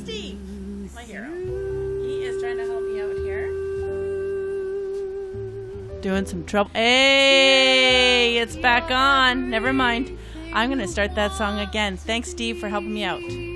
Steve, my hero. He is trying to help me out here. Doing some trouble. Hey, it's back on. Never mind. I'm going to start that song again. Thanks, Steve, for helping me out.